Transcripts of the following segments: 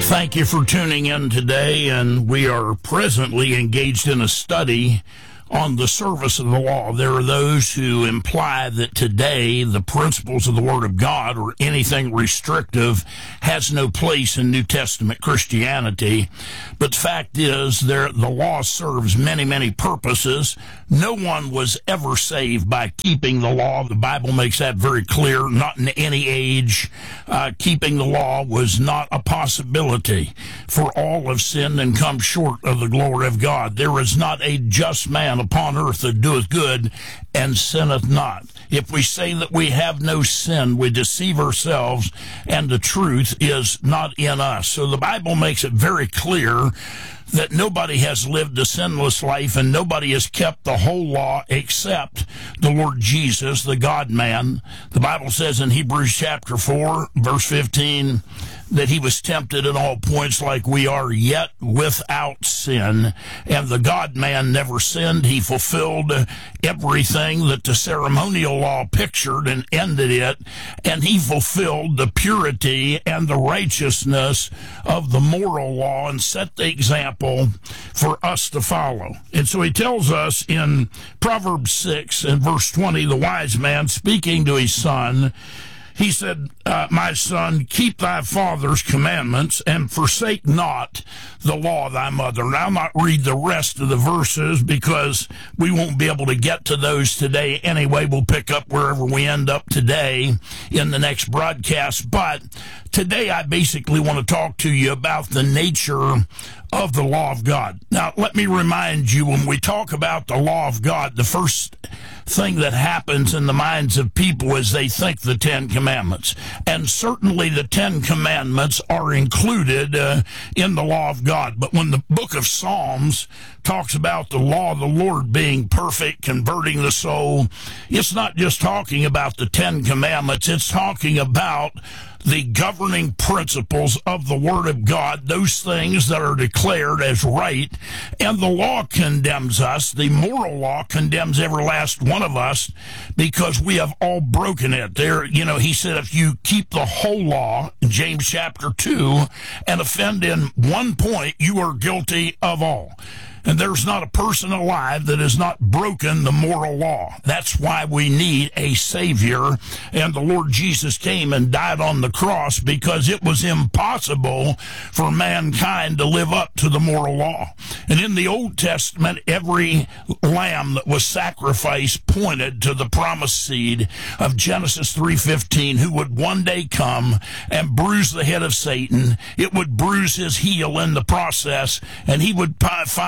Thank you for tuning in today, and we are presently engaged in a study on the service of the law. There are those who imply that today the principles of the Word of God or anything restrictive has no place in New Testament Christianity. But the fact is, the law serves many, many purposes. No one was ever saved by keeping the law. The Bible makes that very clear. Not in any age. Keeping the law was not a possibility. For all have sinned and come short of the glory of God. There is not a just man upon earth that doeth good and sinneth not. If we say that we have no sin, we deceive ourselves, and the truth is not in us. So the Bible makes it very clear that nobody has lived a sinless life and nobody has kept the whole law except the Lord Jesus, the God-man. The Bible says in Hebrews chapter 4, verse 15, that he was tempted in all points like we are, yet without sin. And the God-man never sinned. He fulfilled everything that the ceremonial law pictured and ended it. And he fulfilled the purity and the righteousness of the moral law and set the example for us to follow. And so he tells us in Proverbs 6 and verse 20, the wise man speaking to his son, he said, my son, keep thy father's commandments and forsake not the law of thy mother. And I'll not read the rest of the verses because we won't be able to get to those today anyway. We'll pick up wherever we end up today in the next broadcast. But today I basically want to talk to you about the nature of the law of God. Now, let me remind you, when we talk about the law of God, the first thing that happens in the minds of people is they think the Ten Commandments. And certainly the Ten Commandments are included in the law of God. But when the book of Psalms talks about the law of the Lord being perfect, converting the soul, it's not just talking about the Ten Commandments, it's talking about the governing principles of the Word of God, those things that are declared as right. And the law condemns us. The moral law condemns every last one of us because we have all broken it. He said, if you keep the whole law, in James chapter 2, and offend in one point, you are guilty of all. And there's not a person alive that has not broken the moral law. That's why we need a Savior. And the Lord Jesus came and died on the cross because it was impossible for mankind to live up to the moral law. And in the Old Testament, every lamb that was sacrificed pointed to the promised seed of Genesis 3:15, who would one day come and bruise the head of Satan. It would bruise his heel in the process, and he would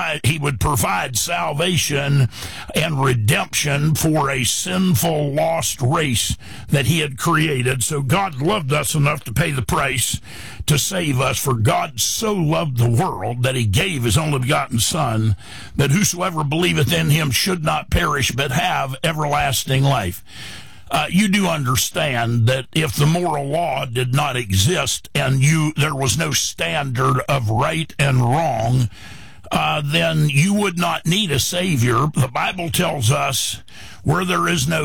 provide salvation and redemption for a sinful, lost race that he had created. So God loved us enough to pay the price to save us. For God so loved the world that he gave his only begotten Son, that whosoever believeth in him should not perish but have everlasting life. You do understand that if the moral law did not exist and there was no standard of right and wrong, then you would not need a Savior. The Bible tells us where there is no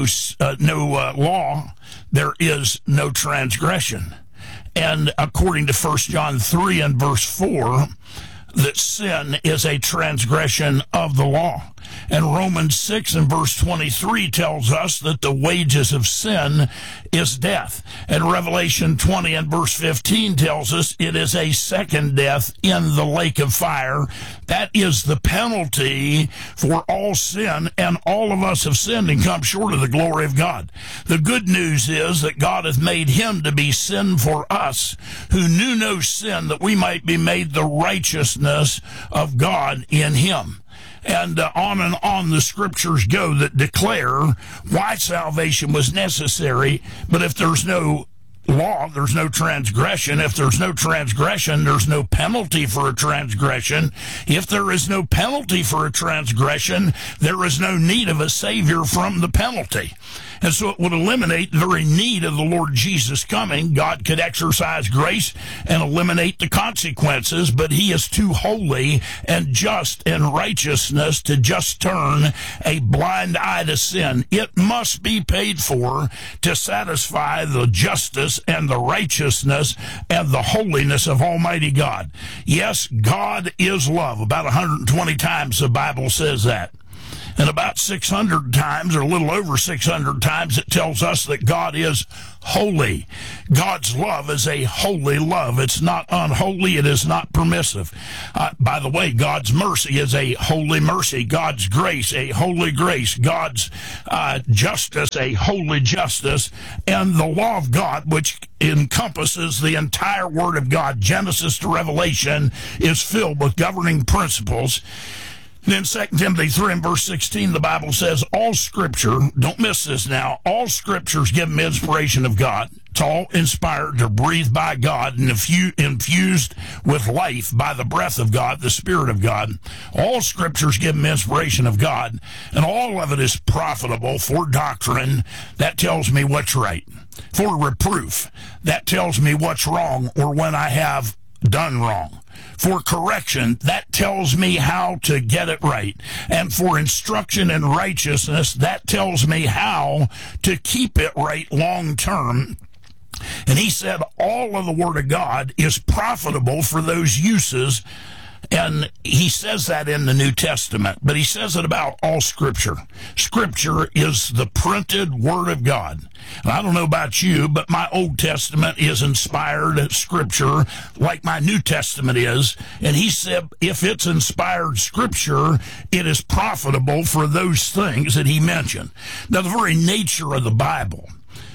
law, there is no transgression. And according to 1 John 3 and verse 4, that sin is a transgression of the law. And Romans 6 and verse 23 tells us that the wages of sin is death. And Revelation 20 and verse 15 tells us it is a second death in the lake of fire. That is the penalty for all sin, and all of us have sinned and come short of the glory of God. The good news is that God hath made him to be sin for us, who knew no sin, that we might be made the righteousness of God in him. And on the scriptures go that declare why salvation was necessary. But if there's no law, there's no transgression. If there's no transgression, there's no penalty for a transgression. If there is no penalty for a transgression, there is no need of a Savior from the penalty. And so it would eliminate the very need of the Lord Jesus coming. God could exercise grace and eliminate the consequences, but he is too holy and just in righteousness to just turn a blind eye to sin. It must be paid for to satisfy the justice and the righteousness and the holiness of Almighty God. Yes, God is love. About 120 times the Bible says that. And about 600 times, or a little over 600 times, it tells us that God is holy. God's love is a holy love. It's not unholy. It is not permissive. By the way, God's mercy is a holy mercy. God's grace, a holy grace. God's justice, a holy justice. And the law of God, which encompasses the entire Word of God, Genesis to Revelation, is filled with governing principles. Then 2 Timothy 3 and verse 16, the Bible says, all Scripture, don't miss this now, all Scripture is given inspiration of God. It's all inspired or breathed by God and infused with life by the breath of God, the Spirit of God. All Scripture is given inspiration of God, and all of it is profitable for doctrine. That tells me what's right. For reproof, that tells me what's wrong or when I have done wrong. For correction, that tells me how to get it right. And for instruction in righteousness, that tells me how to keep it right long term. And he said all of the Word of God is profitable for those uses. And he says that in the New Testament, but he says it about all Scripture. Scripture is the printed Word of God. And I don't know about you, but my Old Testament is inspired Scripture like my New Testament is. And he said if it's inspired Scripture, it is profitable for those things that he mentioned. Now, the very nature of the Bible,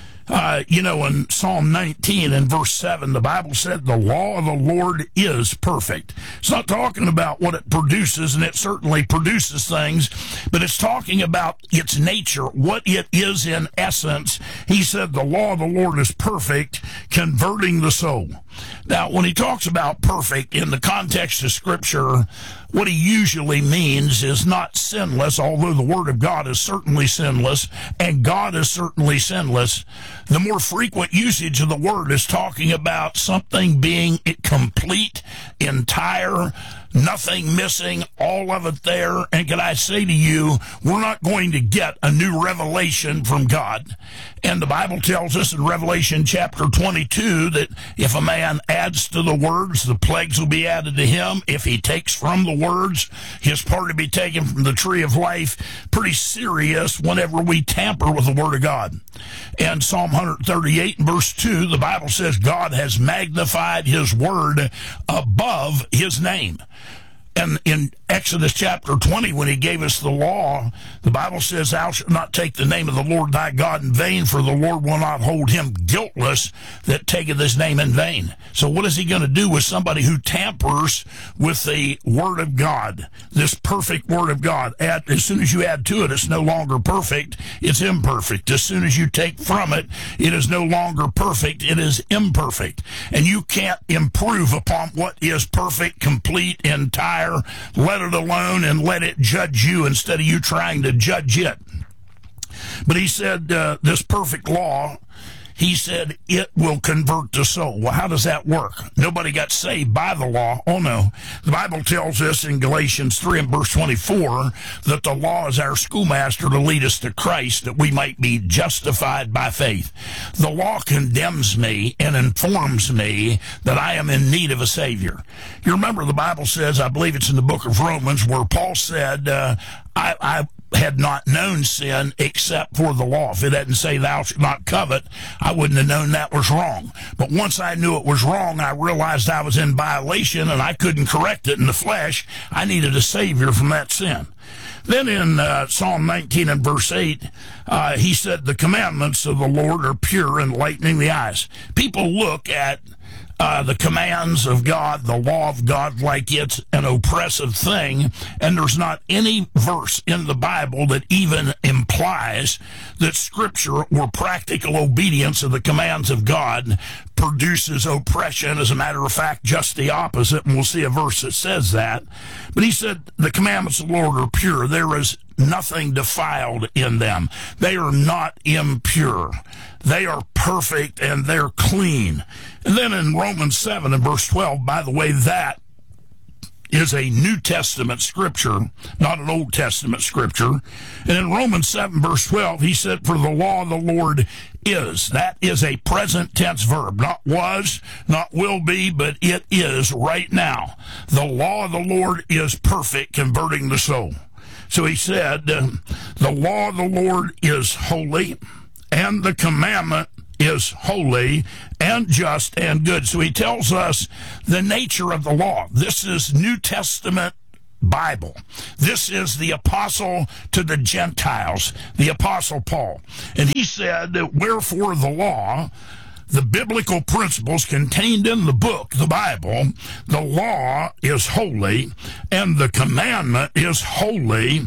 in Psalm 19 and verse 7, the Bible said the law of the Lord is perfect. It's not talking about what it produces, and it certainly produces things, but it's talking about its nature, what it is in essence. He said the law of the Lord is perfect, converting the soul. Now, when he talks about perfect in the context of Scripture, what he usually means is not sinless, although the Word of God is certainly sinless, and God is certainly sinless. The more frequent usage of the word is talking about something being complete, entire, nothing missing, all of it there. And can I say to you, we're not going to get a new revelation from God. And the Bible tells us in Revelation chapter 22 that if a man adds to the words, the plagues will be added to him. If he takes from the words, his part will be taken from the tree of life. Pretty serious whenever we tamper with the Word of God. And Psalm 138 and verse 2, the Bible says God has magnified his word above his name. And in Exodus chapter 20, when he gave us the law, the Bible says, thou shalt not take the name of the Lord thy God in vain, for the Lord will not hold him guiltless that taketh his name in vain. So what is he going to do with somebody who tampers with the Word of God, this perfect Word of God? As soon as you add to it, it's no longer perfect, it's imperfect. As soon as you take from it, it is no longer perfect, it is imperfect. And you can't improve upon what is perfect, complete, entire. Let it alone and let it judge you instead of you trying to judge it. But he said this perfect law, he said it will convert the soul. Well, how does that work? Nobody got saved by the law. Oh, no. The Bible tells us in Galatians 3 and verse 24 that the law is our schoolmaster to lead us to Christ, that we might be justified by faith. The law condemns me and informs me that I am in need of a Savior. You remember the Bible says, I believe it's in the book of Romans, where Paul said, I had not known sin except for the law. If it didn't say thou shalt not covet, I wouldn't have known that was wrong. But once I knew it was wrong, I realized I was in violation and I couldn't correct it in the flesh. I needed a Savior from that sin. Then in Psalm 19 and verse 8, he said, the commandments of the Lord are pure, enlightening the eyes. People look at the commands of God, the law of God, like it's an oppressive thing, and there's not any verse in the Bible that even implies that Scripture or practical obedience of the commands of God produces oppression. As a matter of fact, just the opposite, and we'll see a verse that says that. But he said, the commandments of the Lord are pure. There is nothing defiled in them. They are not impure. They are perfect and they're clean. And then in Romans 7 and verse 12, by the way, that is a New Testament scripture, not an Old Testament scripture. And in Romans 7 verse 12, he said, for the law of the Lord is. That is a present tense verb. Not was, not will be, but it is right now. The law of the Lord is perfect, converting the soul. So he said, the law of the Lord is holy, and the commandment is holy and just and good. So he tells us the nature of the law. This is New Testament Bible. This is the apostle to the Gentiles, the apostle Paul. And he said, wherefore the law, the biblical principles contained in the book, the Bible, the law is holy and the commandment is holy.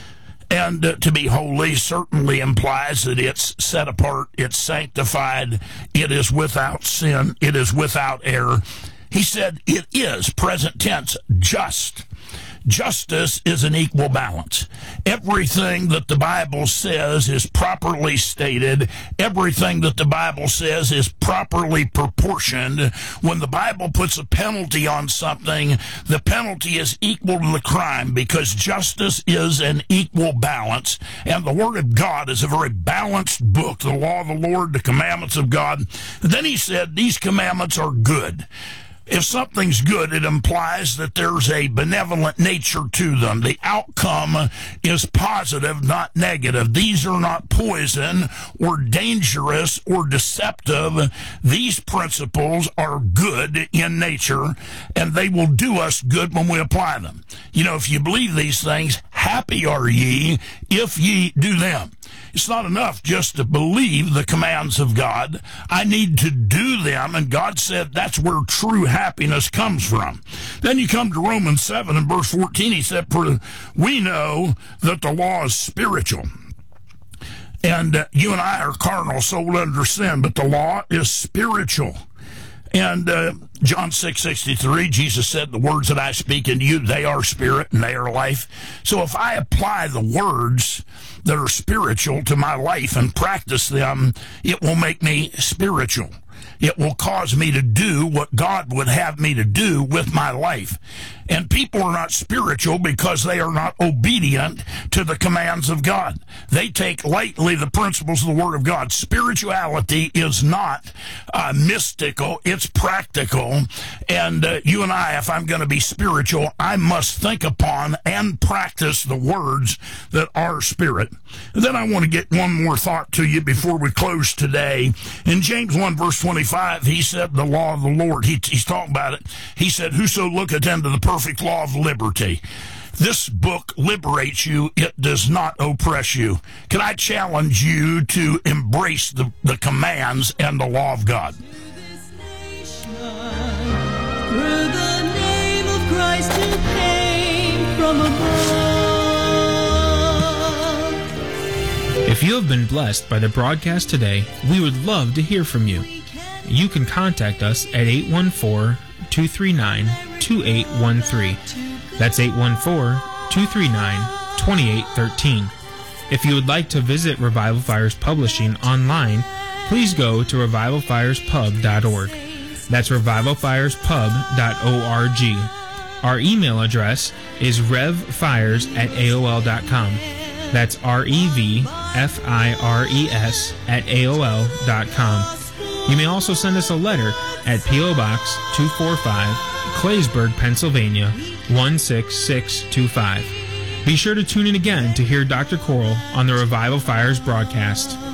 And to be holy certainly implies that it's set apart, it's sanctified, it is without sin, it is without error. He said it is, present tense, just. Justice is an equal balance. Everything that the Bible says is properly stated. Everything that the Bible says is properly proportioned. When the Bible puts a penalty on something, the penalty is equal to the crime because justice is an equal balance. And the Word of God is a very balanced book, the law of the Lord, the commandments of God. And then he said, these commandments are good. If something's good, it implies that there's a benevolent nature to them. The outcome is positive, not negative. These are not poison or dangerous or deceptive. These principles are good in nature, and they will do us good when we apply them. You know, if you believe these things, happy are ye if ye do them. It's not enough just to believe the commands of God. I need to do them, and God said that's where true happiness comes from. Then you come to Romans 7 and verse 14. He said, for we know that the law is spiritual. And you and I are carnal, sold under sin, but the law is spiritual. And John 6:63, Jesus said, the words that I speak unto you, they are spirit and they are life. So if I apply the words that are spiritual to my life and practice them, it will make me spiritual. It will cause me to do what God would have me to do with my life. And people are not spiritual because they are not obedient to the commands of God. They take lightly the principles of the Word of God. Spirituality is not mystical, it's practical. And you and I, if I'm going to be spiritual, I must think upon and practice the words that are spirit. And then I want to get one more thought to you before we close today. In James 1 verse 25, he said the law of the Lord, he's talking about it. He said, whoso looketh into the perfect law of liberty. This book liberates you. It does not oppress you. Can I challenge you to embrace the commands and the law of God? Through the name of Christ who came from above. If you have been blessed by the broadcast today, we would love to hear from you. You can contact us at 814-239-2813. That's 814-239-2813. If you would like to visit Revival Fires Publishing online, please go to revivalfirespub.org. That's revivalfirespub.org. Our email address is revfires@aol.com. That's REVFIRES@AOL.com. You may also send us a letter at P.O. Box 245, Claysburg, Pennsylvania 16625. Be sure to tune in again to hear Dr. Coral on the Revival Fires broadcast.